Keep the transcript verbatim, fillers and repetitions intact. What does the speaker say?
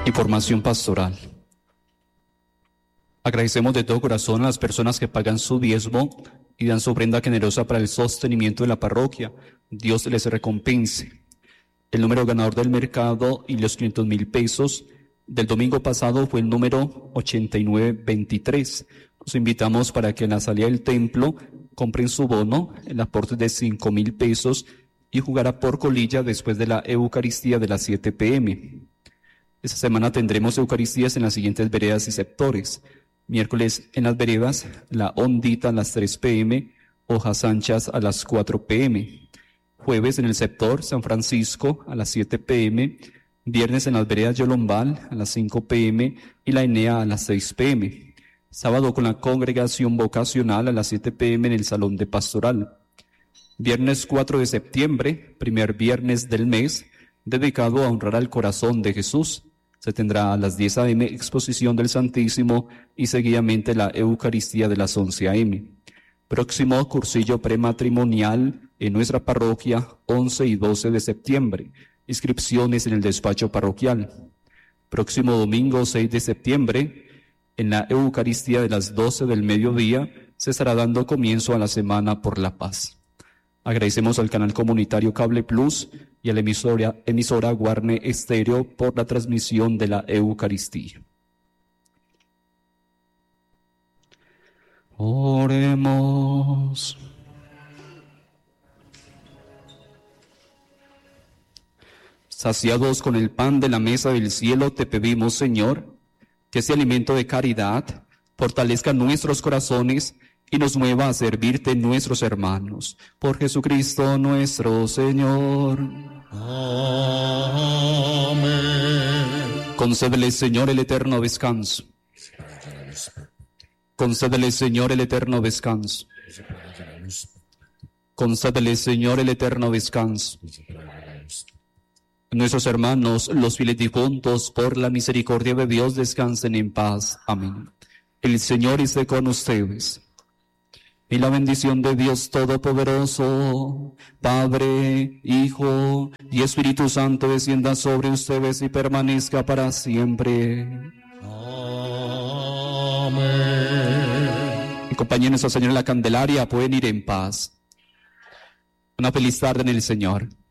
Información pastoral. Agradecemos de todo corazón a las personas que pagan su diezmo y dan su ofrenda generosa para el sostenimiento de la parroquia. Dios les recompense. El número ganador del mercado y los quinientos mil pesos del domingo pasado fue el número ochenta y nueve veintitrés. Los invitamos para que en la salida del templo compren su bono, el aporte de cinco mil pesos y jugará por colilla después de la Eucaristía de las siete pe eme. Esta semana tendremos Eucaristías en las siguientes veredas y sectores. Miércoles en las veredas, La Hondita a las tres pe eme, Hojas Anchas a las cuatro pe eme. Jueves en el sector San Francisco a las siete pe eme. Viernes en las veredas Yolombal a las cinco pe eme y La Enea a las seis pe eme. Sábado con la congregación vocacional a las siete pe eme en el Salón de Pastoral. Viernes cuatro de septiembre, primer viernes del mes, dedicado a honrar al corazón de Jesús. Se tendrá a las diez a eme exposición del Santísimo y seguidamente la Eucaristía de las once a eme. Próximo cursillo prematrimonial en nuestra parroquia, once y doce de septiembre. Inscripciones en el despacho parroquial. Próximo domingo seis de septiembre, en la Eucaristía de las doce del mediodía, se estará dando comienzo a la Semana por la Paz. Agradecemos al canal comunitario Cable Plus y a la emisora, emisora Guarne Estéreo por la transmisión de la Eucaristía. Oremos. Saciados con el pan de la mesa del cielo, te pedimos, Señor, que ese alimento de caridad fortalezca nuestros corazones y nos mueva a servirte nuestros hermanos. Por Jesucristo nuestro Señor. Amén. Concédele, Señor, el eterno descanso. Concédele, Señor, el eterno descanso. Concédele, Señor, el eterno descanso. Nuestros hermanos, los fieles difuntos, por la misericordia de Dios, descansen en paz. Amén. El Señor esté con ustedes. Y la bendición de Dios Todopoderoso, Padre, Hijo y Espíritu Santo, descienda sobre ustedes y permanezca para siempre. Amén. Acompañen a Señor en la Candelaria, pueden ir en paz. Una feliz tarde en el Señor.